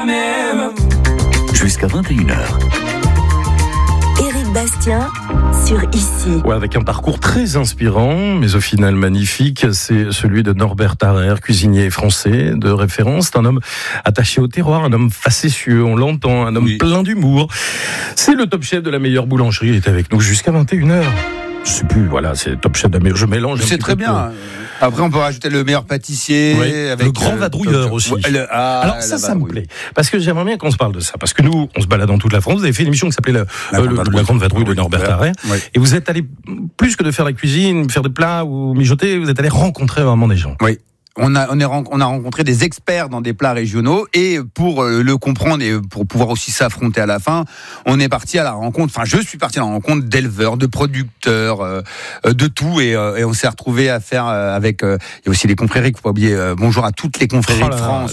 même. Jusqu'à 21h. Éric Bastien sur Ici. Ouais, avec un parcours très inspirant, mais au final magnifique, c'est celui de Norbert Tarrer, cuisinier français de référence. C'est un homme attaché au terroir, un homme facétieux, on l'entend, un homme plein d'humour. C'est le top chef de la meilleure boulangerie, il est avec nous jusqu'à 21h. Je sais plus, voilà, c'est top chef de la meilleure, je mélange. C'est très bien. Après, on peut rajouter le meilleur pâtissier. Oui, avec le grand vadrouilleur aussi. Alors ça me plaît. Parce que j'aimerais bien qu'on se parle de ça. Parce que nous, on se balade dans toute la France. Vous avez fait une émission qui s'appelait la Grande Vadrouille de Norbert Tarrer. Oui. Et vous êtes allé, plus que de faire la cuisine, faire des plats ou mijoter, vous êtes allé rencontrer vraiment des gens. Oui. On a rencontré des experts dans des plats régionaux et pour le comprendre et pour pouvoir aussi s'affronter à la fin, on est parti à la rencontre. Enfin, je suis parti à la rencontre d'éleveurs, de producteurs, de tout et on s'est retrouvé à faire avec. Il y a aussi les confréries. Faut pas oublier. Bonjour à toutes les confréries de France.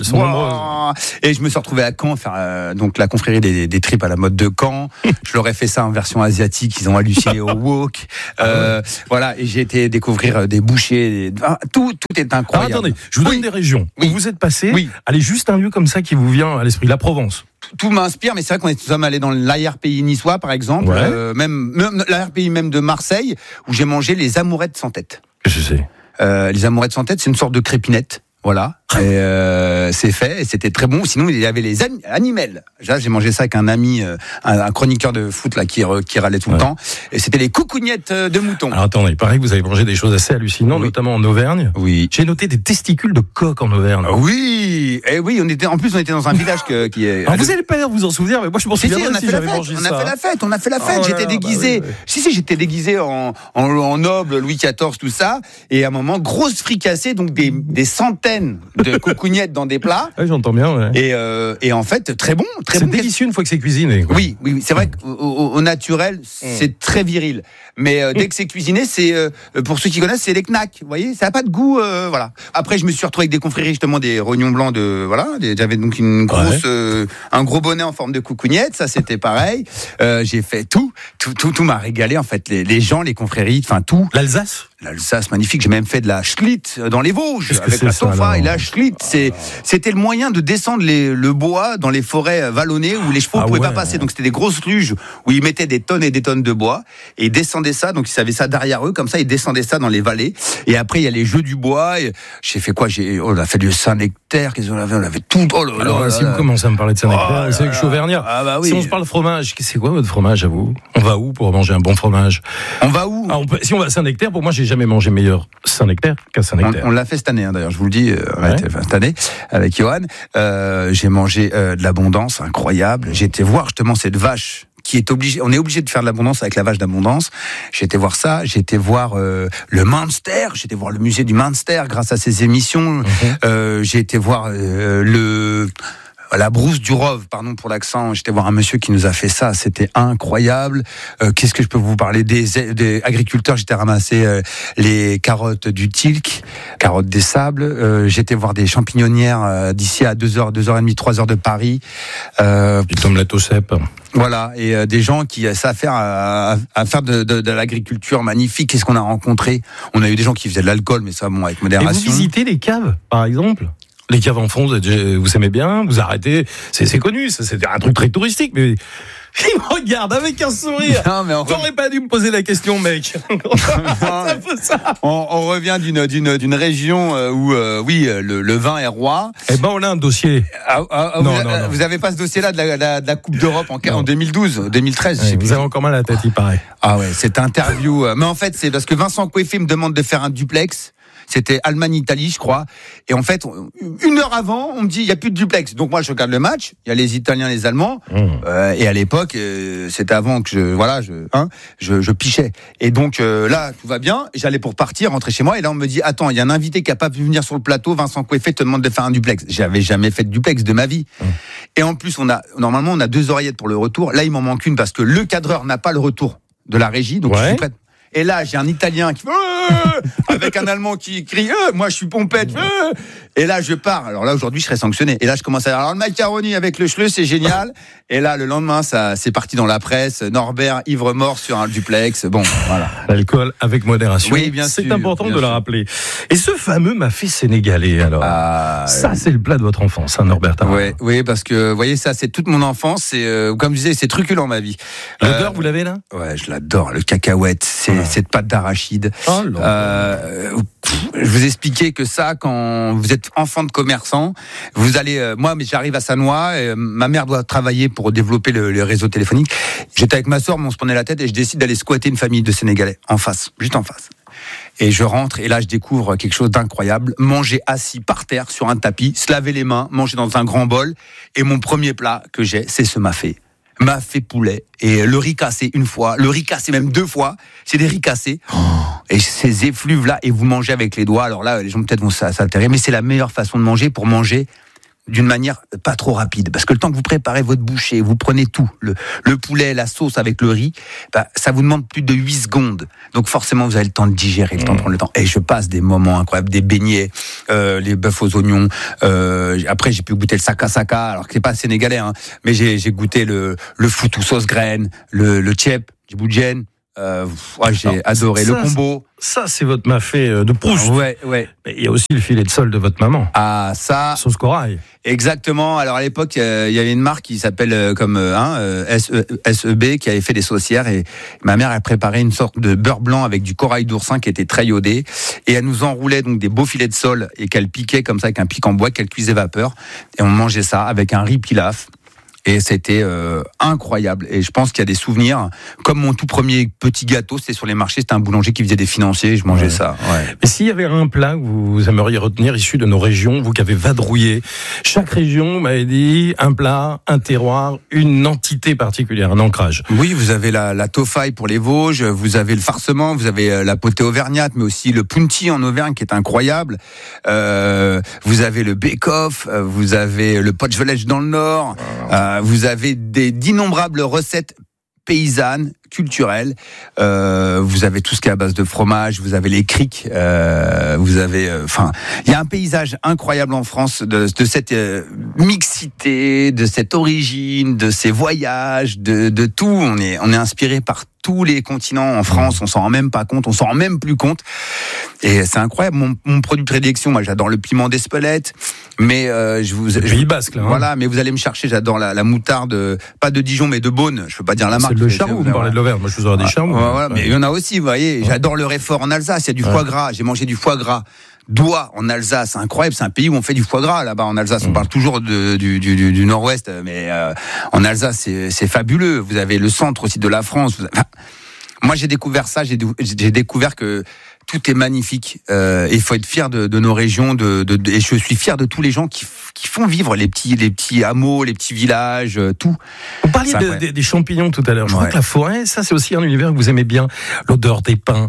Et je me suis retrouvé à Caen faire donc la confrérie des tripes à la mode de Caen. Je leur ai fait ça en version asiatique. Ils ont halluciné au wok. Voilà. Et j'ai été découvrir des bouchers. Tout est incroyable. Attendez. Je vous donne des régions où vous êtes passé. Allez, juste un lieu comme ça qui vous vient à l'esprit, la Provence. Tout m'inspire, mais c'est vrai qu'on est tous allés dans l'arrière-pays niçois, par exemple, même l'arrière-pays même de Marseille, où j'ai mangé les amourettes sans tête. Qu'est-ce que c'est ? Les amourettes sans tête, c'est une sorte de crépinette. Voilà, et c'est fait, et c'était très bon. Sinon, il y avait les animels. Là, j'ai mangé ça avec un ami, un chroniqueur de foot là qui râlait tout le temps. Et c'était les coucougnettes de mouton. Alors attendez, il paraît que vous avez mangé des choses assez hallucinantes, notamment en Auvergne. Oui. J'ai noté des testicules de coq en Auvergne. Oui, et oui, on était dans un village qui est. Alors vous allez pas vous en souvenir, mais moi je m'en souviens. On a fait la fête. J'étais déguisé. J'étais déguisé en noble Louis XIV, tout ça. Et à un moment, grosse fricassée, donc des centaines de coucougnettes dans des plats. Oui, j'entends bien. Ouais. Et en fait, très bon. C'est délicieux une fois que c'est cuisiné. Quoi. Oui. C'est vrai qu'au naturel, c'est très viril. Mais dès que c'est cuisiné, c'est pour ceux qui connaissent, c'est les knacks. Vous voyez, ça n'a pas de goût. Voilà. Après, je me suis retrouvé avec des confréries justement des rognons blancs j'avais donc une grosse, un gros bonnet en forme de coucougnette. Ça, c'était pareil. J'ai fait tout m'a régalé en fait. Les gens, les confréries, enfin tout. L'Alsace, magnifique. J'ai même fait de la schlitt dans les Vosges avec la tofa et la schlitt. C'était le moyen de descendre le bois dans les forêts vallonnées où les chevaux ne pouvaient pas passer. Donc c'était des grosses luges où ils mettaient des tonnes et des tonnes de bois et ils descendaient ça. Donc ils avaient ça derrière eux, comme ça ils descendaient ça dans les vallées. Et après il y a les jeux du bois. Et j'ai fait quoi ? On a fait du Saint-Nectaire. Qu'est-ce qu'on avait ? On avait tout. Si vous commencez à me parler de Saint-Nectaire, vous savez que je suis auvergnat. Si on se parle fromage, c'est quoi votre fromage à vous ? On va où pour manger un bon fromage ? On va où ? Si on va à Saint-Nectaire, pour moi j'ai jamais mangé meilleur Saint-Nectaire qu'à Saint-Nectaire. On l'a fait cette année, d'ailleurs, je vous le dis, cette année, avec Johan. J'ai mangé de l'abondance, incroyable. J'ai été voir justement cette vache on est obligé de faire de l'abondance avec la vache d'abondance. J'ai été voir ça, j'ai été voir le Munster, j'ai été voir le musée du Munster grâce à ces émissions. J'ai été voir la brousse du Rove, pardon pour l'accent. J'étais voir un monsieur qui nous a fait ça, c'était incroyable. Qu'est-ce que je peux vous parler des agriculteurs ? J'étais ramassé les carottes du Tilk, carottes des sables. J'étais voir des champignonnières d'ici à 2h30, 3h de Paris. Du tomate au cèpe. Voilà, et des gens qui savent faire à faire de l'agriculture magnifique. Qu'est-ce qu'on a rencontré ? On a eu des gens qui faisaient de l'alcool, mais ça, bon, avec modération. Et vous visitez les caves, par exemple ? Les caves en France, vous aimez bien, vous arrêtez, c'est connu, c'est un truc très touristique, mais il me regarde avec un sourire. T'aurais pas dû me poser la question, mec. On revient d'une région où, le vin est roi. Eh ben, on a un dossier. Non. Vous avez pas ce dossier-là de la Coupe d'Europe en 2012, 2013. Ouais, vous avez encore mal à la tête, il paraît. Ah ouais, cette interview. Mais en fait, c'est parce que Vincent Coeffé me demande de faire un duplex. C'était Allemagne-Italie, je crois. Et en fait, une heure avant, on me dit, il n'y a plus de duplex. Donc moi, je regarde le match. Il y a les Italiens, les Allemands. Et à l'époque, c'était avant que je pichais. Et donc là, tout va bien. J'allais pour partir, rentrer chez moi. Et là, on me dit, attends, il y a un invité qui n'a pas pu venir sur le plateau. Vincent Coeffé te demande de faire un duplex. J'avais jamais fait de duplex de ma vie. Et en plus, normalement, on a 2 oreillettes pour le retour. Là, il m'en manque une parce que le cadreur n'a pas le retour de la régie. Donc je suis prêt. Et là, j'ai un Italien qui avec un Allemand qui crie moi je suis pompette. Et là, je pars. Alors là, aujourd'hui, je serais sanctionné. Et là, je commence à dire alors le macaroni avec le schleu, c'est génial. Et là, le lendemain, ça c'est parti dans la presse. Norbert ivre mort sur un duplex. Bon, voilà. L'alcool avec modération. Oui, bien c'est sûr, important bien de le sûr. rappeler. Et ce fameux mafé sénégalais, alors. Ça, c'est le plat de votre enfance, hein, Norbert Tarrer. Oui, parce que vous voyez, ça, c'est toute mon enfance. C'est comme je disais, c'est truculent ma vie. L'odeur, vous l'avez là? Ouais, je l'adore. Le cacahuète, c'est cette pâte d'arachide. Oh, Je vous expliquais que ça, quand vous êtes enfant de commerçant, vous allez. Moi, mais j'arrive à Sannois. Ma mère doit travailler pour développer le réseau téléphonique. J'étais avec ma sœur, mais on se prenait la tête et je décide d'aller squatter une famille de Sénégalais en face, juste en face. Et je rentre et là je découvre quelque chose d'incroyable. Manger assis par terre sur un tapis, se laver les mains, manger dans un grand bol. Et mon premier plat que j'ai, c'est ce mafé. Mafé poulet et le riz cassé une fois, le riz cassé même 2 fois. C'est des riz cassés. Et ces effluves là et vous mangez avec les doigts. Alors là les gens peut-être vont s'altérer, mais c'est la meilleure façon de manger pour manger d'une manière pas trop rapide, parce que le temps que vous préparez votre bouchée, vous prenez tout, le poulet, la sauce avec le riz, ça vous demande plus de 8 secondes. Donc forcément, vous avez le temps de digérer, le temps de prendre le temps. Et je passe des moments incroyables, des beignets, les bœufs aux oignons. Après, j'ai pu goûter le saka, alors que c'est pas sénégalais, hein, mais j'ai goûté le foutou sauce graine, le tchèp, djiboudjen. J'ai adoré le combo. Ça, c'est votre mafé de Proust. Ouais. Mais il y a aussi le filet de sol de votre maman. Ah, ça. Sauce corail. Exactement. Alors à l'époque, il y avait une marque qui s'appelle SEB qui avait fait des saucières et ma mère a préparé une sorte de beurre blanc avec du corail d'oursin qui était très iodé et elle nous enroulait donc des beaux filets de sol et qu'elle piquait comme ça avec un pic en bois qu'elle cuisait vapeur et on mangeait ça avec un riz pilaf. Et c'était incroyable. Et je pense qu'il y a des souvenirs. Comme mon tout premier petit gâteau, c'était sur les marchés. C'était un boulanger qui faisait des financiers. Je mangeais ça. Ouais. Mais s'il y avait un plat que vous aimeriez retenir issu de nos régions, vous qui avez vadrouillé, chaque région m'avait dit un plat, un terroir, une entité particulière, un ancrage. Oui, vous avez la tofaille pour les Vosges, vous avez le farcement, vous avez la potée auvergnate, mais aussi le punti en Auvergne qui est incroyable. Vous avez le bake-off, vous avez le potgelech dans le Nord. Vous avez d'innombrables recettes paysannes, culturelles. Vous avez tout ce qui est à base de fromage. Vous avez les criques. Vous avez, il y a un paysage incroyable en France de cette mixité, de cette origine, de ces voyages, de tout. On est inspiré par tous les continents en France. On s'en rend même pas compte. On s'en rend même plus compte. Et c'est incroyable. Mon produit de prédilection, moi, j'adore le piment d'Espelette. Mais Pays basque, là. Voilà, mais vous allez me chercher. J'adore la moutarde, pas de Dijon, mais de Beaune. Je peux pas dire la marque. C'est le charroux. Vous parlez de l'Auvergne. Moi, je vous aurais des charroux. Voilà, mais il y en a aussi. Vous voyez, j'adore le réfort en Alsace. Il y a du foie gras. J'ai mangé du foie gras d'oie en Alsace. C'est incroyable. C'est un pays où on fait du foie gras là-bas en Alsace. On parle toujours du Nord-Ouest, mais en Alsace, c'est fabuleux. Vous avez le centre aussi de la France. Moi, j'ai découvert ça. J'ai découvert que tout est magnifique. Il faut être fier de nos régions. Et je suis fier de tous les gens qui font vivre les petits hameaux, les petits villages, tout. Vous parliez des champignons tout à l'heure. Je crois que la forêt, ça c'est aussi un univers que vous aimez bien. L'odeur des pins.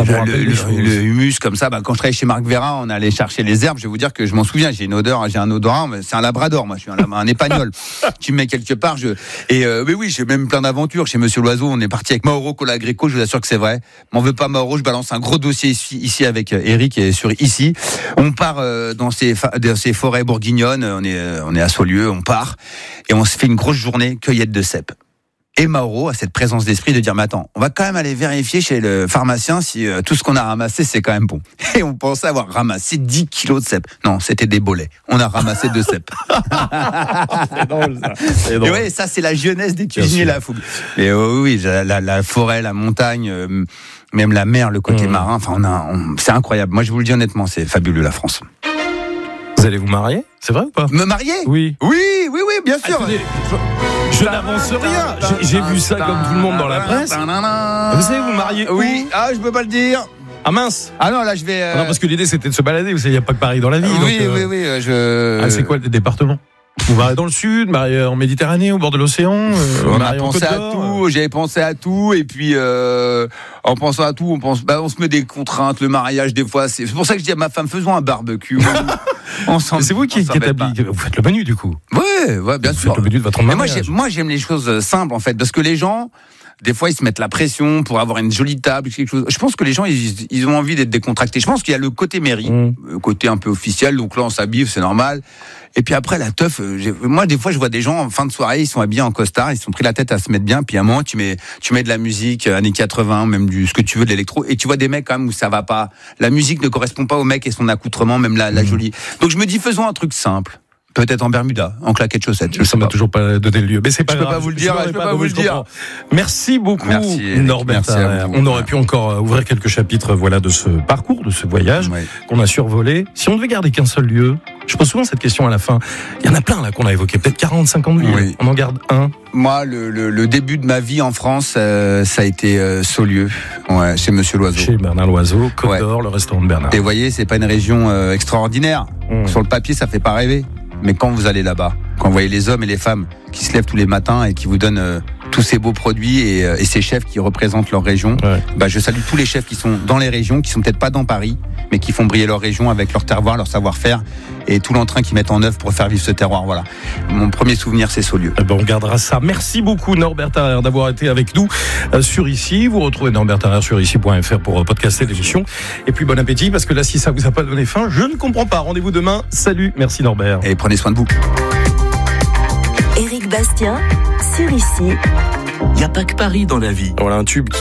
Le humus comme ça. Quand je travaillais chez Marc Vera, on allait chercher les herbes. Je vais vous dire que je m'en souviens. J'ai un odorat. C'est un labrador. Moi, je suis un épagnol. Tu me mets quelque part. Mais oui, j'ai même plein d'aventures. Chez Monsieur Loiseau, on est parti avec Mauro Colagreco. Je vous assure que c'est vrai. M'en veux pas Mauro. Je balance un gros dossier ici avec Eric et sur ici. On part dans ces forêts bourguignonnes. On est à Saulieu. On part et on se fait une grosse journée cueillette de cèpes. Et Mauro a cette présence d'esprit de dire, mais attends, on va quand même aller vérifier chez le pharmacien si tout ce qu'on a ramassé, c'est quand même bon. Et on pensait avoir ramassé 10 kilos de cèpes. Non, c'était des bolets. On a ramassé 2 cèpes. C'est drôle, ça. C'est drôle. Et ouais, ça, c'est la jeunesse des cuisiniers, la fougue. Et oui, la forêt, la montagne, même la mer, le côté marin. Enfin, c'est incroyable. Moi, je vous le dis honnêtement, c'est fabuleux, la France. Vous allez vous marier? C'est vrai ou pas? Me marier? Oui. Oui, bien sûr. Attendez, je n'avance rien. J'ai vu ça comme tout le monde dans la presse. Vous savez vous marier où? Oui, je peux pas le dire. Ah mince. Ah non, là je vais. Non, parce que l'idée c'était de se balader. Vous savez, il n'y a pas que Paris dans la vie. Oui, donc, oui. c'est quoi le département? Vous mariez dans le sud, mariez en Méditerranée, au bord de l'océan. On a pensé à tout. J'avais pensé à tout, et puis en pensant à tout, on se met des contraintes. Le mariage, des fois, c'est pour ça que je dis à ma femme, faisons un barbecue. C'est vous qui établit. Vous faites le menu du coup. Ouais, bien sûr. Vous faites le menu de votre mariage. Mais moi, j'aime les choses simples en fait, parce que les gens. des fois ils se mettent la pression pour avoir une jolie table, quelque chose. Je pense que les gens ils ont envie d'être décontractés. Je pense qu'il y a le côté mairie, le côté un peu officiel, donc là on s'habille, c'est normal. Et puis après la teuf, moi des fois je vois des gens en fin de soirée, ils sont habillés en costard, ils se sont pris la tête à se mettre bien, puis à un moment tu mets de la musique années 80, même ce que tu veux, de l'électro, et tu vois des mecs quand même où ça va pas. La musique ne correspond pas au mec et son accoutrement, même la jolie. Donc je me dis faisons un truc simple. Peut-être en Bermuda, en claquettes chaussettes. Ça m'a toujours pas donné le lieu. Mais c'est pas grave. Je peux pas vous le dire. Merci beaucoup, Norbert. On aurait pu encore ouvrir quelques chapitres, de ce parcours, de ce voyage qu'on a survolé. Si on devait garder qu'un seul lieu, je pose souvent cette question à la fin. Il y en a plein là qu'on a évoqué, peut-être 40, 50 lieux. Oui. On en garde un. Moi, le début de ma vie en France, ça a été Saulieu, chez Monsieur Loiseau. Chez Bernard Loiseau, Côte d'Or, le restaurant de Bernard. Et vous voyez, c'est pas une région extraordinaire. Sur le papier, ça fait pas rêver. Mais quand vous allez là-bas, quand vous voyez les hommes et les femmes qui se lèvent tous les matins et qui vous donnent tous ces beaux produits et ces chefs qui représentent leur région, je salue tous les chefs qui sont dans les régions, qui sont peut-être pas dans Paris, mais qui font briller leur région avec leur terroir, leur savoir-faire et tout l'entrain qu'ils mettent en œuvre pour faire vivre ce terroir. Voilà. Mon premier souvenir, c'est Saulieu. On gardera ça. Merci beaucoup Norbert Tarrer d'avoir été avec nous sur Ici. Vous retrouvez Norbert Tarrer sur ici.fr pour podcaster l'émission. Et puis bon appétit, parce que là, si ça vous a pas donné faim, je ne comprends pas. Rendez-vous demain. Salut. Merci Norbert. Et prenez soin de vous. Éric Bastien sur Ici. Il n'y a pas que Paris dans la vie. Voilà un tube qui